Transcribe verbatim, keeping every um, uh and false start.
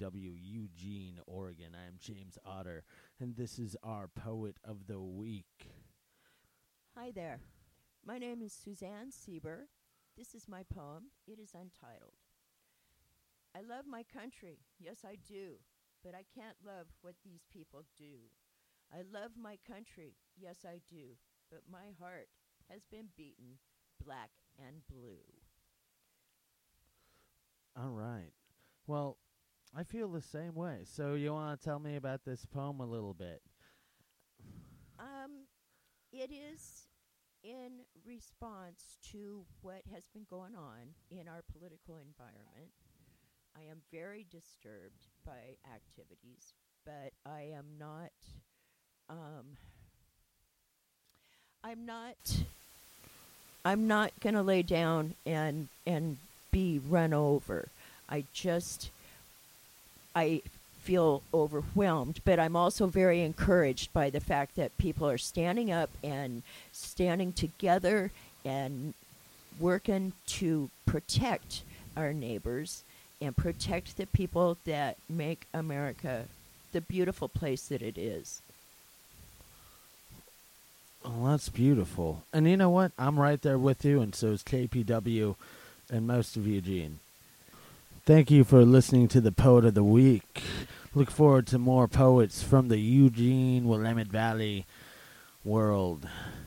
W Eugene, Oregon. I am James Otter, and this is our Poet of the Week. Hi there. My name is Suzanne Sieber. This is my poem. It is untitled. I love my country. Yes, I do. But I can't love what these people do. I love my country. Yes, I do. But my heart has been beaten black and blue. All right. Well, I feel the same way. So you want to tell me about this poem a little bit? Um, it is in response to what has been going on in our political environment. I am very disturbed by activities, but I am not, um, I'm not, I'm not going to lay down and, and be run over. I just, I feel overwhelmed, but I'm also very encouraged by the fact that people are standing up and standing together and working to protect our neighbors and protect the people that make America the beautiful place that it is. Oh, that's beautiful. And you know what? I'm right there with you, and so is K P W and most of Eugene. Thank you for listening to the Poet of the Week. Look forward to more poets from the Eugene Willamette Valley world.